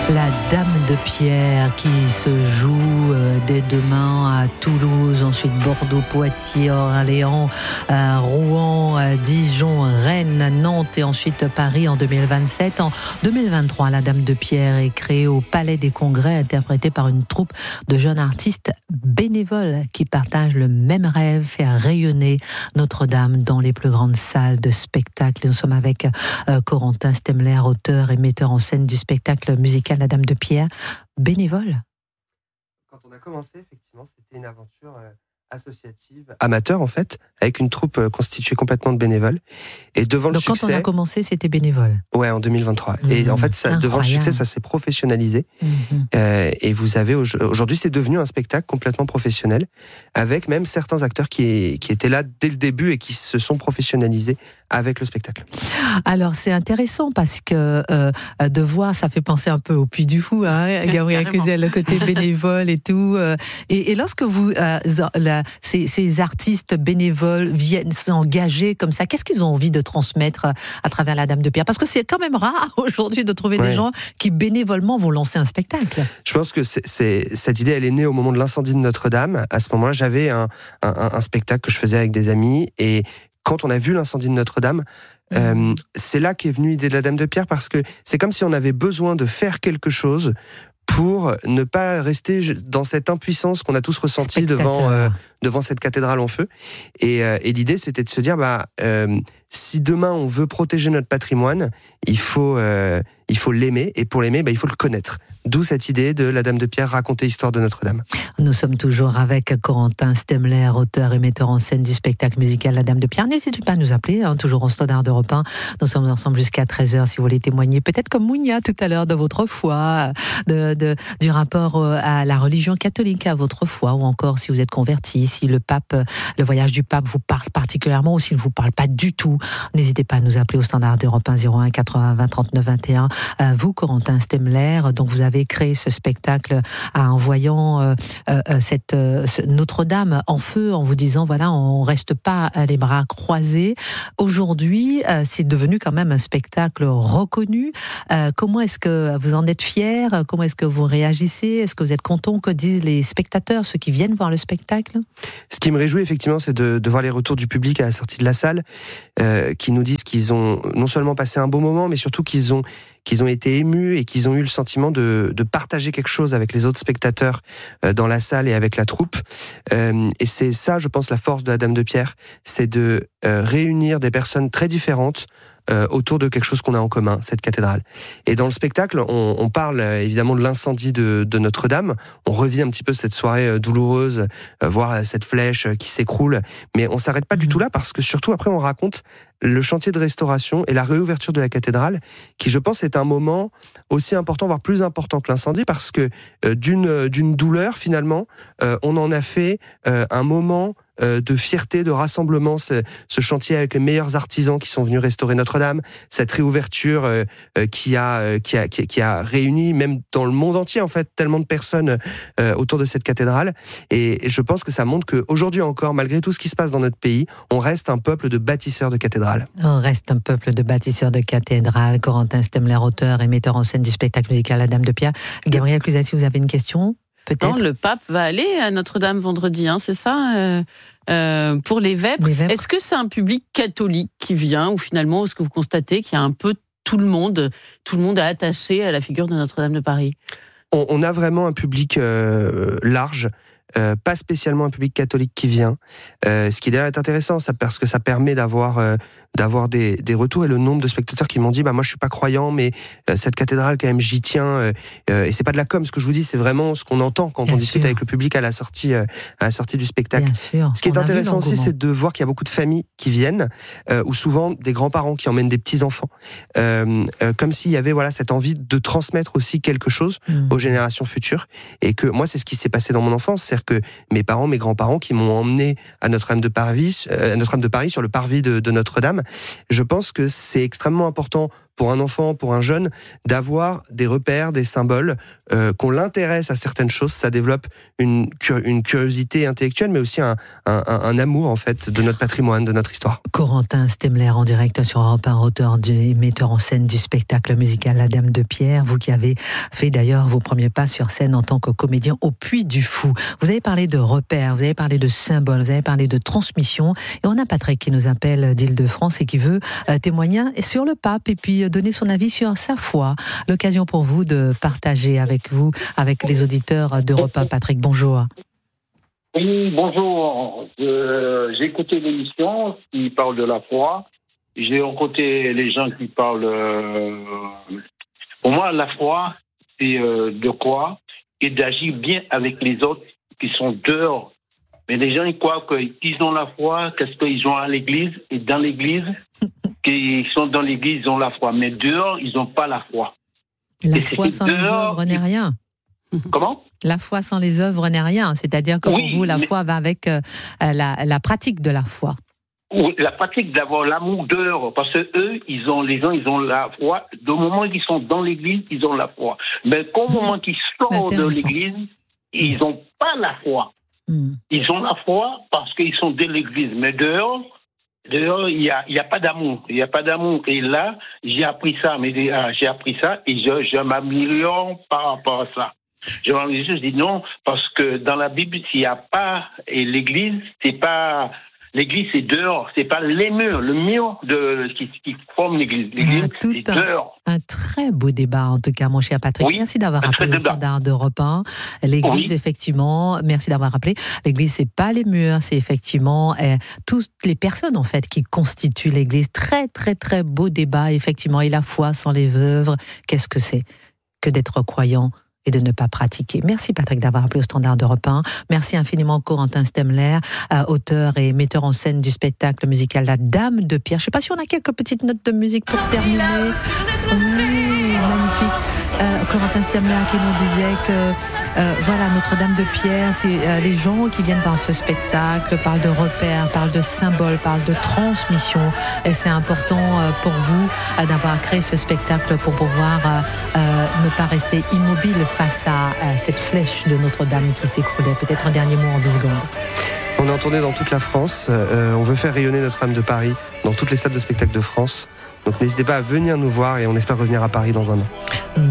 La Dame de Pierre qui se joue dès demain à Toulouse, ensuite Bordeaux, Poitiers, Orléans, Rouen, Dijon, Rennes, Nantes et ensuite Paris en 2027. En 2023, la Dame de Pierre est créée au Palais des Congrès, interprétée par une troupe de jeunes artistes bénévoles qui partagent le même rêve, faire rayonner Notre-Dame dans les plus grandes salles de spectacle. Nous sommes avec Corentin Stemler, auteur et metteur en scène du spectacle musical La Dame de Pierre, bénévole. Quand on a commencé, effectivement, c'était une aventure associative, amateur en fait, avec une troupe constituée complètement de bénévoles. Et devant le succès... Donc quand on a commencé, c'était bénévole. Ouais, en 2023. Et en fait, devant le succès, ça s'est professionnalisé. Et vous avez aujourd'hui, c'est devenu un spectacle complètement professionnel, avec même certains acteurs qui étaient là dès le début et qui se sont professionnalisés avec le spectacle. Alors c'est intéressant parce que de voir, ça fait penser un peu au Puy du Fou, hein, Gabriel Cluzel, le côté bénévole et tout. Et lorsque vous ces artistes bénévoles viennent s'engager comme ça, qu'est-ce qu'ils ont envie de transmettre à travers la Dame de Pierre ? Parce que c'est quand même rare aujourd'hui de trouver des gens qui bénévolement vont lancer un spectacle. Je pense que cette idée, elle est née au moment de l'incendie de Notre-Dame. À ce moment-là, j'avais un spectacle que je faisais avec des amis, et quand on a vu l'incendie de Notre-Dame, c'est là qu'est venue l'idée de la Dame de Pierre, parce que c'est comme si on avait besoin de faire quelque chose pour ne pas rester dans cette impuissance qu'on a tous ressentie devant cette cathédrale en feu. Et l'idée, c'était de se dire, si demain on veut protéger notre patrimoine, il faut l'aimer, et pour l'aimer, il faut le connaître. D'où cette idée de la Dame de Pierre, raconter l'histoire de Notre-Dame. Nous sommes toujours avec Corentin Stemler, auteur et metteur en scène du spectacle musical La Dame de Pierre. N'hésitez pas à nous appeler, toujours au standard d'Europe 1. Nous sommes ensemble jusqu'à 13h si vous voulez témoigner, peut-être comme Mounia tout à l'heure, de votre foi, du rapport à la religion catholique, à votre foi, ou encore si vous êtes converti, si le voyage du pape vous parle particulièrement ou s'il ne vous parle pas du tout. N'hésitez pas à nous appeler au standard d'Europe 1 01 80 20 39 21. Vous, Corentin Stemler, donc vous avez créé ce spectacle en voyant Notre-Dame en feu, en vous disant voilà, on reste pas les bras croisés. Aujourd'hui, c'est devenu quand même un spectacle reconnu. Comment est-ce que vous en êtes fiers ? Comment est-ce que vous réagissez ? Est-ce que vous êtes content ? Que disent les spectateurs, ceux qui viennent voir le spectacle ? Ce qui me réjouit effectivement, c'est de voir les retours du public à la sortie de la salle, qui nous disent qu'ils ont non seulement passé un beau moment, mais surtout qu'ils ont été émus et qu'ils ont eu le sentiment de partager quelque chose avec les autres spectateurs dans la salle et avec la troupe. Et c'est ça, je pense, la force de la Dame de Pierre, c'est de réunir des personnes très différentes autour de quelque chose qu'on a en commun, cette cathédrale. Et dans le spectacle, on parle évidemment de l'incendie de Notre-Dame. On revit un petit peu cette soirée douloureuse, voir cette flèche qui s'écroule. Mais on s'arrête pas du tout là, parce que surtout après on raconte le chantier de restauration et la réouverture de la cathédrale, qui je pense est un moment aussi important, voire plus important que l'incendie, parce que d'une douleur finalement, on en a fait un moment de fierté, de rassemblement, ce chantier avec les meilleurs artisans qui sont venus restaurer Notre-Dame, cette réouverture qui a réuni même dans le monde entier en fait tellement de personnes autour de cette cathédrale, et je pense que ça montre qu'aujourd'hui encore, malgré tout ce qui se passe dans notre pays, on reste un peuple de bâtisseurs de cathédrales. On reste un peuple de bâtisseurs de cathédrales. Corentin Stemler, auteur et metteur en scène du spectacle musical La Dame de Pierre. Gabriel Cluzel, si vous avez une question ? Peut-être. Non, le pape va aller à Notre-Dame vendredi, c'est ça pour les vêpres. Est-ce que c'est un public catholique qui vient, ou finalement, est-ce que vous constatez qu'il y a un peu tout le monde est attaché à la figure de Notre-Dame de Paris ? On a vraiment un public large. Pas spécialement un public catholique qui vient. Ce qui d'ailleurs est intéressant, parce que ça permet d'avoir des retours, et le nombre de spectateurs qui m'ont dit moi je suis pas croyant, mais cette cathédrale quand même j'y tiens, et c'est pas de la com ce que je vous dis, c'est vraiment ce qu'on entend quand on discute avec le public à la sortie du spectacle. Ce qui est intéressant aussi, c'est de voir qu'il y a beaucoup de familles qui viennent, ou souvent des grands-parents qui emmènent des petits-enfants, comme s'il y avait cette envie de transmettre aussi quelque chose aux générations futures, et que moi c'est ce qui s'est passé dans mon enfance, c'est que mes parents, mes grands-parents qui m'ont emmené à Notre-Dame de Paris sur le parvis de Notre-Dame, je pense que c'est extrêmement important pour un enfant, pour un jeune, d'avoir des repères, des symboles, qu'on l'intéresse à certaines choses. Ça développe une curiosité intellectuelle, mais aussi un amour en fait de notre patrimoine, de notre histoire. Corentin Stemler en direct sur Europe 1, auteur et metteur en scène du spectacle musical La Dame de Pierre. Vous qui avez fait d'ailleurs vos premiers pas sur scène en tant que comédien au Puy du Fou. Vous avez parlé de repères, vous avez parlé de symboles, vous avez parlé de transmission. Et on a Patrick qui nous appelle d'Île-de-France et qui veut témoigner sur le pape et puis donner son avis sur sa foi. L'occasion pour vous de partager avec vous, avec les auditeurs d'Europe 1. Patrick, bonjour. Oui, bonjour. J'ai écouté l'émission qui parle de la foi. J'ai écouté les gens qui parlent... Pour moi, la foi, c'est de quoi et d'agir bien avec les autres qui sont dehors. Mais les gens, ils croient qu'ils ont la foi, qu'est-ce qu'ils ont à l'église, et dans l'église, qu'ils sont dans l'église, ils ont la foi. Mais dehors, ils n'ont pas la foi. La foi sans les œuvres n'est rien. Comment ? La foi sans les œuvres n'est rien. C'est-à-dire que pour vous, la foi va avec la pratique de la foi. La pratique d'avoir l'amour dehors, parce que eux, les gens, ils ont la foi. Du moment qu'ils sont dans l'église, ils ont la foi. Mais qu'au moment qu'ils sortent de l'église, ils n'ont pas la foi. Ils ont la foi parce qu'ils sont de l'église. Mais dehors, il y a pas d'amour. Il y a pas d'amour. Et là, j'ai appris ça. Et je m'améliore par rapport à ça. Je dis non, parce que dans la Bible, s'il n'y a pas et l'église, c'est pas. L'église, c'est dehors, c'est pas les murs, le mur qui forme l'église. L'église, c'est dehors. Un très beau débat, en tout cas, mon cher Patrick. Oui, merci d'avoir rappelé le standard d'Europe 1. L'église, effectivement, merci d'avoir rappelé. L'église, c'est pas les murs, c'est effectivement toutes les personnes, en fait, qui constituent l'église. Très, très, très beau débat, effectivement. Et la foi sans les œuvres, qu'est-ce que c'est que d'être croyant et de ne pas pratiquer. Merci Patrick d'avoir appelé au standard d'Europe 1. Merci infiniment Corentin Stemler, auteur et metteur en scène du spectacle musical La Dame de Pierre. Je ne sais pas si on a quelques petites notes de musique pour terminer. Oui, magnifique. Corentin Stemler qui nous disait que voilà, Notre-Dame de Pierre, c'est les gens qui viennent voir ce spectacle parlent de repères, parlent de symboles, parlent de transmission. Et c'est important pour vous d'avoir créé ce spectacle pour pouvoir ne pas rester immobile face à cette flèche de Notre-Dame qui s'écroulait. Peut-être un dernier mot en 10 secondes. On est en tournée dans toute la France. On veut faire rayonner Notre-Dame de Paris dans toutes les salles de spectacle de France. Donc n'hésitez pas à venir nous voir et on espère revenir à Paris dans un an.